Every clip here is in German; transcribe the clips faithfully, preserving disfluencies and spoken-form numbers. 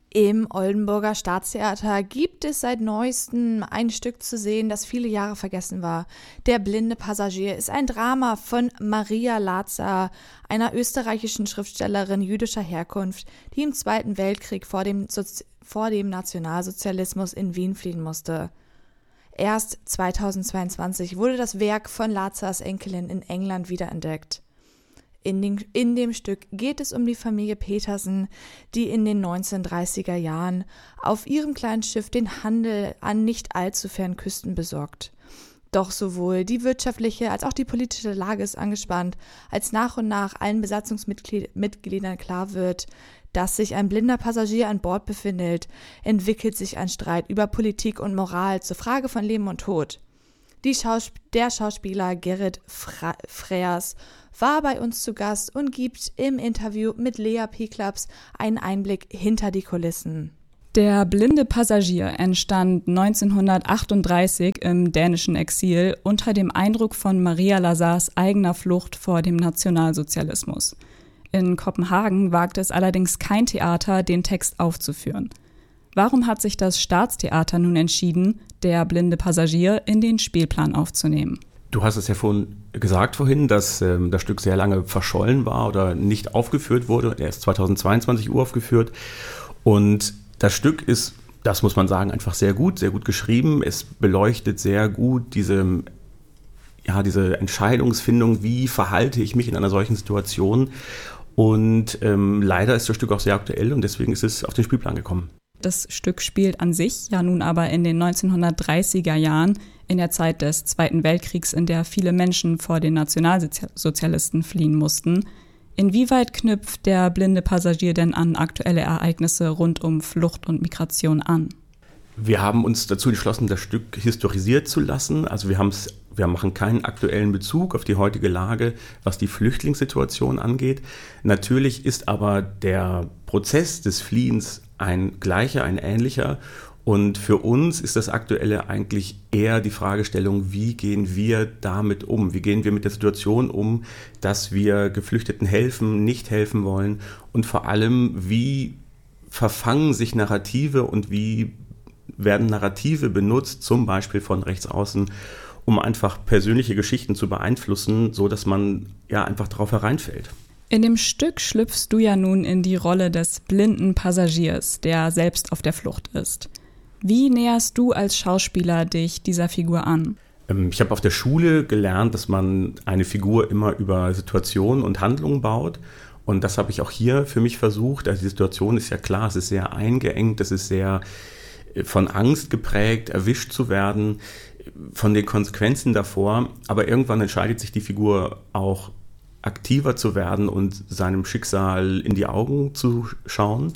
Im Oldenburger Staatstheater gibt es seit neuestem ein Stück zu sehen, das viele Jahre vergessen war. Der blinde Passagier ist ein Drama von Maria Lazar, einer österreichischen Schriftstellerin jüdischer Herkunft, die im Zweiten Weltkrieg vor dem, Sozi- vor dem Nationalsozialismus in Wien fliehen musste. Erst zweitausendzweiundzwanzig wurde das Werk von Lazars Enkelin in England wiederentdeckt. In, den, in dem Stück geht es um die Familie Petersen, die in den neunzehnhundertdreißiger Jahren auf ihrem kleinen Schiff den Handel an nicht allzu fernen Küsten besorgt. Doch sowohl die wirtschaftliche als auch die politische Lage ist angespannt, als nach und nach allen Besatzungsmitgliedern klar wird, dass sich ein blinder Passagier an Bord befindet, entwickelt sich ein Streit über Politik und Moral zur Frage von Leben und Tod. Die Schaus- der Schauspieler Gerrit Fra- Freers war bei uns zu Gast und gibt im Interview mit Lea Piklaps einen Einblick hinter die Kulissen. Der blinde Passagier entstand neunzehnhundertachtunddreißig im dänischen Exil unter dem Eindruck von Maria Lazars eigener Flucht vor dem Nationalsozialismus. In Kopenhagen wagte es allerdings kein Theater, den Text aufzuführen. Warum hat sich das Staatstheater nun entschieden, Der blinde Passagier in den Spielplan aufzunehmen? Du hast es ja vorhin gesagt vorhin, dass ähm, das Stück sehr lange verschollen war oder nicht aufgeführt wurde. Er ist zweitausendzweiundzwanzig uraufgeführt. Und das Stück ist, das muss man sagen, einfach sehr gut, sehr gut geschrieben. Es beleuchtet sehr gut diese, ja, diese Entscheidungsfindung, wie verhalte ich mich in einer solchen Situation. Und ähm, leider ist das Stück auch sehr aktuell und deswegen ist es auf den Spielplan gekommen. Das Stück spielt an sich ja nun aber in den neunzehnhundertdreißiger Jahren, in der Zeit des Zweiten Weltkriegs, in der viele Menschen vor den Nationalsozialisten fliehen mussten. Inwieweit knüpft Der blinde Passagier denn an aktuelle Ereignisse rund um Flucht und Migration an? Wir haben uns dazu entschlossen, das Stück historisiert zu lassen. Also wir haben's, wir machen keinen aktuellen Bezug auf die heutige Lage, was die Flüchtlingssituation angeht. Natürlich ist aber der Prozess des Fliehens ein gleicher, ein ähnlicher. Und für uns ist das Aktuelle eigentlich eher die Fragestellung, wie gehen wir damit um? Wie gehen wir mit der Situation um, dass wir Geflüchteten helfen, nicht helfen wollen? Und vor allem, wie verfangen sich Narrative und wie werden Narrative benutzt, zum Beispiel von Rechtsaußen, um einfach persönliche Geschichten zu beeinflussen, so dass man ja einfach darauf hereinfällt. In dem Stück schlüpfst du ja nun in die Rolle des blinden Passagiers, der selbst auf der Flucht ist. Wie näherst du als Schauspieler dich dieser Figur an? Ich habe auf der Schule gelernt, dass man eine Figur immer über Situationen und Handlungen baut. Und das habe ich auch hier für mich versucht. Also die Situation ist ja klar, es ist sehr eingeengt, es ist sehr von Angst geprägt, erwischt zu werden, von den Konsequenzen davor. Aber irgendwann entscheidet sich die Figur auch, aktiver zu werden und seinem Schicksal in die Augen zu schauen.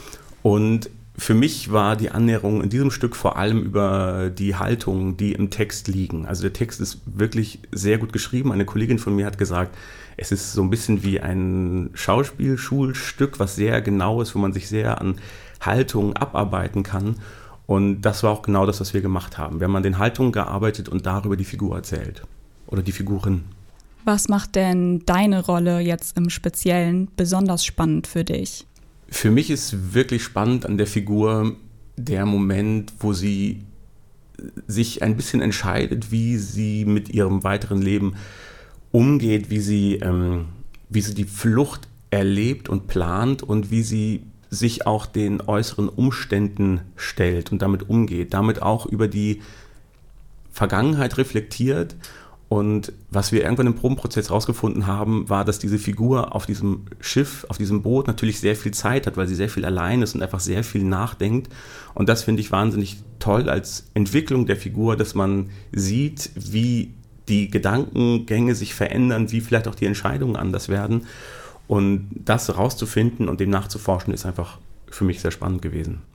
Und für mich war die Annäherung in diesem Stück vor allem über die Haltungen, die im Text liegen. Also der Text ist wirklich sehr gut geschrieben. Eine Kollegin von mir hat gesagt, es ist so ein bisschen wie ein Schauspielschulstück, was sehr genau ist, wo man sich sehr an Haltungen abarbeiten kann. Und das war auch genau das, was wir gemacht haben. Wir haben an den Haltungen gearbeitet und darüber die Figur erzählt. Oder die Figurin. Was macht denn deine Rolle jetzt im Speziellen besonders spannend für dich? Für mich ist wirklich spannend an der Figur der Moment, wo sie sich ein bisschen entscheidet, wie sie mit ihrem weiteren Leben umgeht, wie sie, ähm, wie sie die Flucht erlebt und plant und wie sie sich auch den äußeren Umständen stellt und damit umgeht, damit auch über die Vergangenheit reflektiert. Und was wir irgendwann im Probenprozess rausgefunden haben, war, dass diese Figur auf diesem Schiff, auf diesem Boot natürlich sehr viel Zeit hat, weil sie sehr viel allein ist und einfach sehr viel nachdenkt. Und das finde ich wahnsinnig toll als Entwicklung der Figur, dass man sieht, wie die Gedankengänge sich verändern, wie vielleicht auch die Entscheidungen anders werden. Und das rauszufinden und dem nachzuforschen, ist einfach für mich sehr spannend gewesen.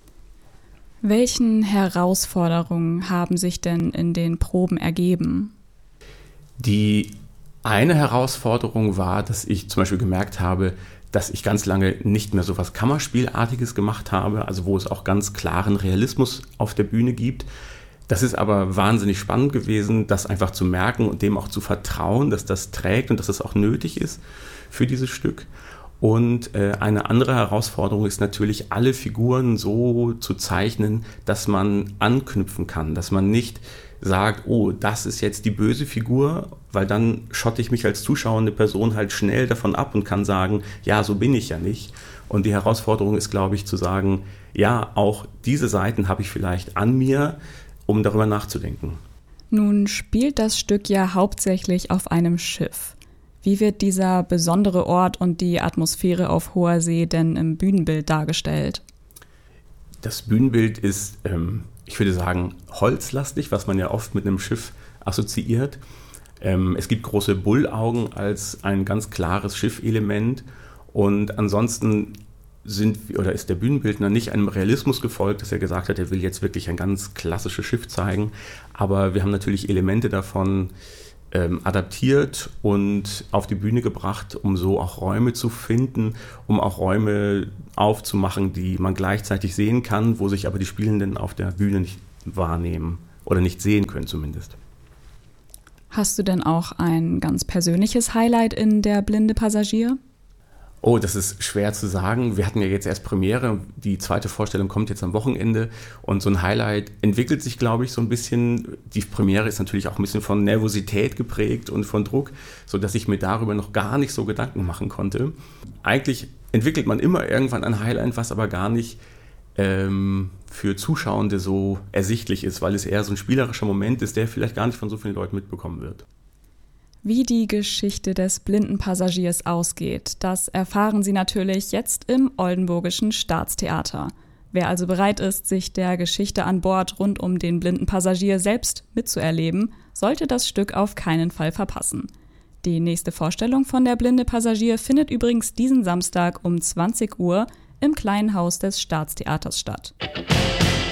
Welchen Herausforderungen haben sich denn in den Proben ergeben? Die eine Herausforderung war, dass ich zum Beispiel gemerkt habe, dass ich ganz lange nicht mehr so was Kammerspielartiges gemacht habe, also wo es auch ganz klaren Realismus auf der Bühne gibt. Das ist aber wahnsinnig spannend gewesen, das einfach zu merken und dem auch zu vertrauen, dass das trägt und dass das auch nötig ist für dieses Stück. Und äh, eine andere Herausforderung ist natürlich, alle Figuren so zu zeichnen, dass man anknüpfen kann, dass man nicht sagt, oh, das ist jetzt die böse Figur, weil dann schotte ich mich als zuschauende Person halt schnell davon ab und kann sagen, ja, so bin ich ja nicht. Und die Herausforderung ist, glaube ich, zu sagen, ja, auch diese Seiten habe ich vielleicht an mir, um darüber nachzudenken. Nun spielt das Stück ja hauptsächlich auf einem Schiff. Wie wird dieser besondere Ort und die Atmosphäre auf hoher See denn im Bühnenbild dargestellt? Das Bühnenbild ist, ähm, ich würde sagen, holzlastig, was man ja oft mit einem Schiff assoziiert. Ähm, es gibt große Bullaugen als ein ganz klares Schiffelement und ansonsten sind oder ist der Bühnenbildner nicht einem Realismus gefolgt, dass er gesagt hat, er will jetzt wirklich ein ganz klassisches Schiff zeigen, aber wir haben natürlich Elemente davon ähm, adaptiert und auf die Bühne gebracht, um so auch Räume zu finden, um auch Räume aufzumachen, die man gleichzeitig sehen kann, wo sich aber die Spielenden auf der Bühne nicht wahrnehmen oder nicht sehen können zumindest. Hast du denn auch ein ganz persönliches Highlight in Der blinde Passagier? Oh, das ist schwer zu sagen. Wir hatten ja jetzt erst Premiere. Die zweite Vorstellung kommt jetzt am Wochenende. Und so ein Highlight entwickelt sich, glaube ich, so ein bisschen. Die Premiere ist natürlich auch ein bisschen von Nervosität geprägt und von Druck, sodass ich mir darüber noch gar nicht so Gedanken machen konnte. Eigentlich entwickelt man immer irgendwann ein Highlight, was aber gar nicht ähm, für Zuschauende so ersichtlich ist, weil es eher so ein spielerischer Moment ist, der vielleicht gar nicht von so vielen Leuten mitbekommen wird. Wie die Geschichte des blinden Passagiers ausgeht, das erfahren Sie natürlich jetzt im Oldenburgischen Staatstheater. Wer also bereit ist, sich der Geschichte an Bord rund um den blinden Passagier selbst mitzuerleben, sollte das Stück auf keinen Fall verpassen. Die nächste Vorstellung von Der blinde Passagier findet übrigens diesen Samstag um zwanzig Uhr im Kleinen Haus des Staatstheaters statt.